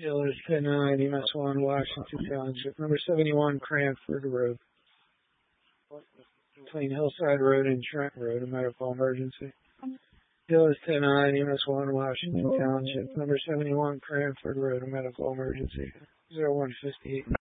Dealers 10-9, EMS 1, Washington Township. Number 71, Cranford Road. Between Hillside Road and Trent Road, a medical emergency. Dealers 10-9, EMS 1, Washington Township. Number 71, Cranford Road, a medical emergency. 0158.